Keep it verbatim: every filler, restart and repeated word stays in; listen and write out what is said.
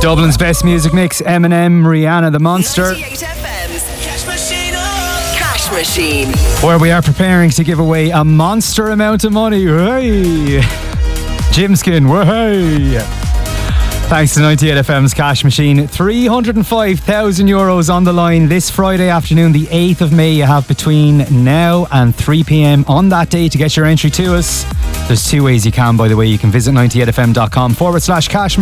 Dublin's best music mix, Eminem, Rihanna, The Monster. ninety-eight F M's Cash Machine. Cash Machine. Where we are preparing to give away a monster amount of money. Hey! Jim Skin, hey! Thanks to ninety-eight F M's Cash Machine. three hundred five thousand euros on the line this Friday afternoon, the eighth of May. You have between now and three p.m. on that day to get your entry to us. There's two ways you can, by the way. You can visit ninety-eight f m dot com forward slash cash